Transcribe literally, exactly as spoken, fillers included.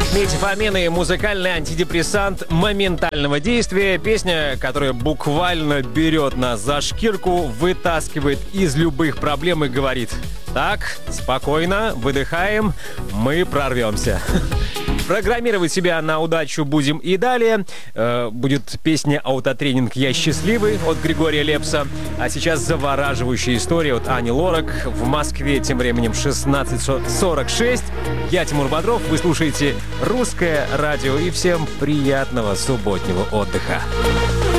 Метифамены — музыкальный антидепрессант моментального действия. Песня, которая буквально берет нас за шкирку, вытаскивает из любых проблем и говорит: так, спокойно, выдыхаем, мы прорвемся. Программировать себя на удачу будем и далее. Э, будет песня «Аутотренинг. Я счастливый» от Григория Лепса. А сейчас завораживающая история от Ани Лорак. В Москве тем временем шестнадцать сорок шесть. Я Тимур Бодров. Вы слушаете «Русское радио». И всем приятного субботнего отдыха.